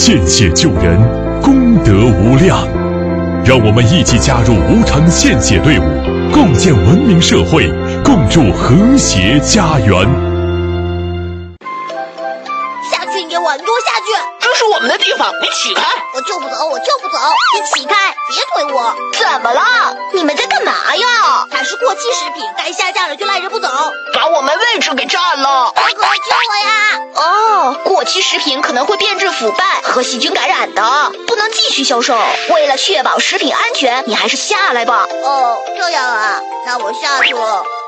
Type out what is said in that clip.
献血救人，功德无量。让我们一起加入无偿献血队伍，共建文明社会，共筑和谐家园。 下去，你往多下去！ 这是我们的地方，你起开！ 我就不走，我就不走！你起开，别推我！ 怎么了？ 你们在干嘛呀？它是过期食品，该下架了就赖着不走， 把我们位置给占了！ 大哥，救我呀！ 哦，过期食品可能会变质腐败和细菌感染的，不能继续销售。为了确保食品安全，你还是下来吧。 哦，这样啊，那我下去了。